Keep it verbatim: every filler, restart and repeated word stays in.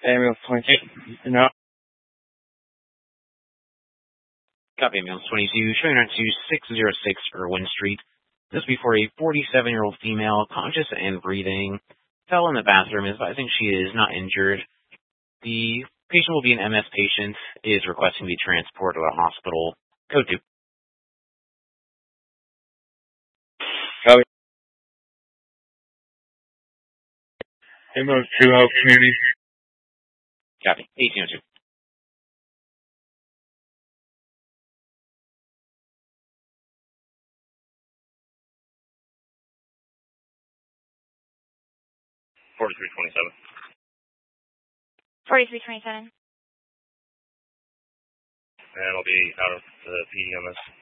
Ambulance twenty-two. No. Copy, ambulance twenty-two, showing on to six oh six Irwin Street. This before a forty-seven-year-old female, conscious and breathing, fell in the bathroom, advising she is not injured. The patient will be an M S patient, is requesting to be transported to a hospital. Code two. Copy. Ambulance two, Hope Community. Copy. eighteen oh two. forty-three twenty-seven. forty-three twenty-seven. And it'll be out of the P D M S.